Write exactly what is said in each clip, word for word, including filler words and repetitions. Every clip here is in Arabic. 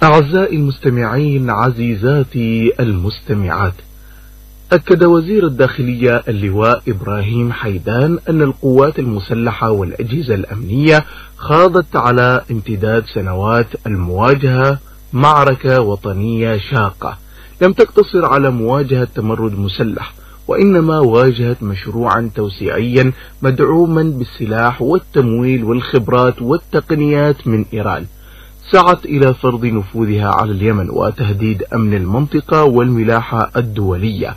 أعزائي المستمعين، عزيزاتي المستمعات، أكد وزير الداخلية اللواء إبراهيم حيدان أن القوات المسلحة والأجهزة الأمنية خاضت على امتداد سنوات المواجهة معركة وطنية شاقة لم تقتصر على مواجهة تمرد مسلح، وإنما واجهت مشروعا توسيعيا مدعوما بالسلاح والتمويل والخبرات والتقنيات من إيران، سعت إلى فرض نفوذها على اليمن وتهديد أمن المنطقة والملاحة الدولية.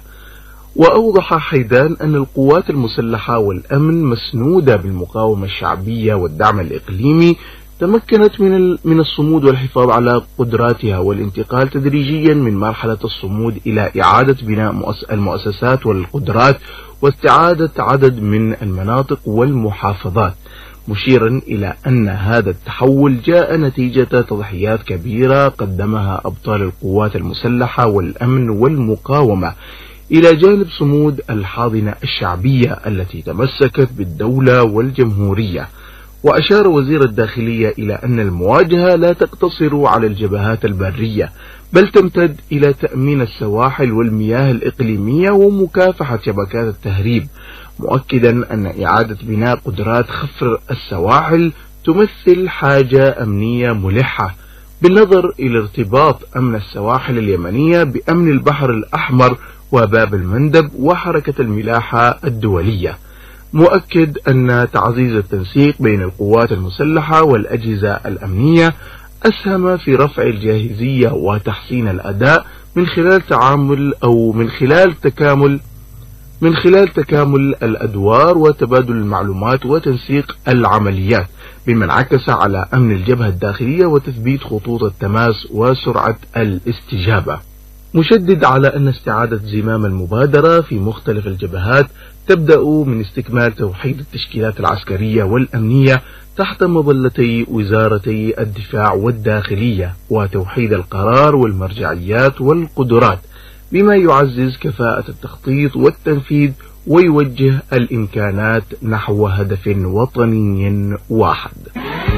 وأوضح حيدان أن القوات المسلحة والأمن مسنودة بالمقاومة الشعبية والدعم الإقليمي تمكنت من من الصمود والحفاظ على قدراتها والانتقال تدريجيا من مرحلة الصمود إلى إعادة بناء المؤسسات والقدرات واستعادة عدد من المناطق والمحافظات، مشيرا إلى أن هذا التحول جاء نتيجة تضحيات كبيرة قدمها أبطال القوات المسلحة والأمن والمقاومة إلى جانب صمود الحاضنة الشعبية التي تمسكت بالدولة والجمهورية. وأشار وزير الداخلية إلى أن المواجهة لا تقتصر على الجبهات البرية، بل تمتد إلى تأمين السواحل والمياه الإقليمية ومكافحة شبكات التهريب، مؤكدا أن إعادة بناء قدرات خفر السواحل تمثل حاجة أمنية ملحة، بالنظر إلى ارتباط أمن السواحل اليمنية بأمن البحر الأحمر وباب المندب وحركة الملاحة الدولية، مؤكد أن تعزيز التنسيق بين القوات المسلحة والأجهزة الأمنية أسهم في رفع الجاهزية وتحسين الأداء من خلال تعامل أو من خلال تكامل من خلال تكامل الأدوار وتبادل المعلومات وتنسيق العمليات، بما انعكس على أمن الجبهة الداخلية وتثبيت خطوط التماس وسرعة الاستجابة، مشدد على أن استعادة زمام المبادرة في مختلف الجبهات تبدأ من استكمال توحيد التشكيلات العسكرية والأمنية تحت مظلتي وزارتي الدفاع والداخلية، وتوحيد القرار والمرجعيات والقدرات، بما يعزز كفاءة التخطيط والتنفيذ ويوجه الإمكانات نحو هدف وطني واحد.